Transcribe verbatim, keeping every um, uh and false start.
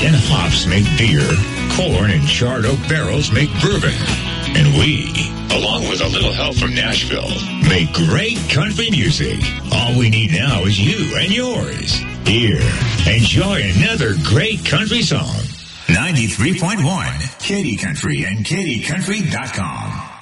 and hops make beer. Corn and charred oak barrels make bourbon. And we, along with a little help from Nashville, make great country music. All we need now is you and yours. Here, enjoy another great country song. ninety-three point one, Katy Country and Katy Country dot com.